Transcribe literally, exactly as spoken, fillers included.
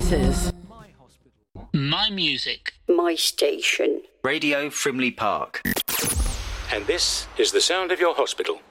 is My music. My station. Radio Frimley Park. And this is the sound of your hospital.